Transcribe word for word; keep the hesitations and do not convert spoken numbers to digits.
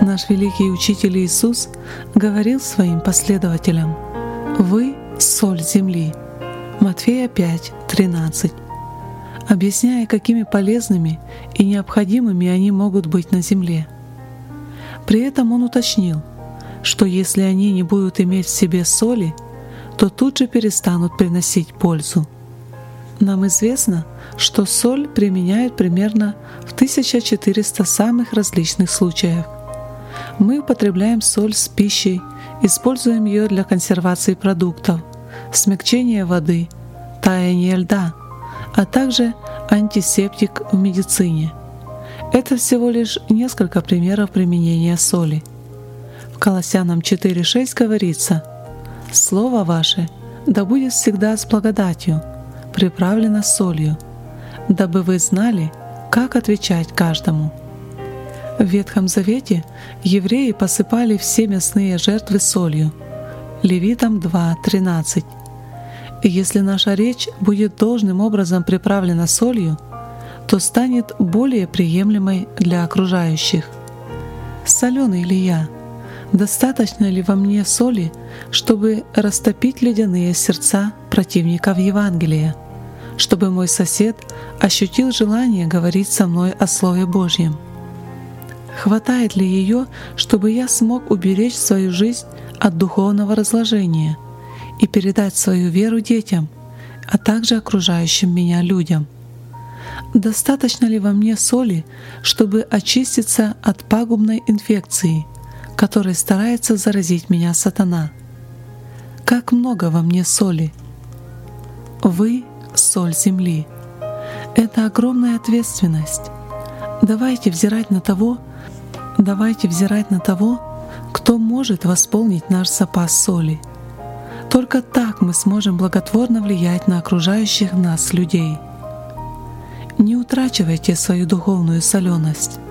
Наш великий учитель Иисус говорил своим последователям: «Вы — соль земли». Матфея пять тринадцать. Объясняя, какими полезными и необходимыми они могут быть на земле. При этом он уточнил, что если они не будут иметь в себе соли, то тут же перестанут приносить пользу. Нам известно, что соль применяют примерно в тысяча четыреста самых различных случаях. Мы употребляем соль с пищей, используем ее для консервации продуктов, смягчения воды, таяния льда, а также антисептик в медицине. Это всего лишь несколько примеров применения соли. В Колоссянам четыре шесть говорится: «Слово ваше да будет всегда с благодатью, приправлено солью, дабы вы знали, как отвечать каждому». В Ветхом Завете евреи посыпали все мясные жертвы солью. Левитам два тринадцать. И если наша речь будет должным образом приправлена солью, то станет более приемлемой для окружающих. Солёный ли я? Достаточно ли во мне соли, чтобы растопить ледяные сердца противников Евангелия, чтобы мой сосед ощутил желание говорить со мной о Слове Божьем? Хватает ли ее, чтобы я смог уберечь свою жизнь от духовного разложения и передать свою веру детям, а также окружающим меня людям? Достаточно ли во мне соли, чтобы очиститься от пагубной инфекции, которой старается заразить меня сатана? Как много во мне соли? Вы — соль земли. Это огромная ответственность. Давайте взирать на того, давайте взирать на того, кто может восполнить наш запас соли. Только так мы сможем благотворно влиять на окружающих нас людей. Не утрачивайте свою духовную соленость.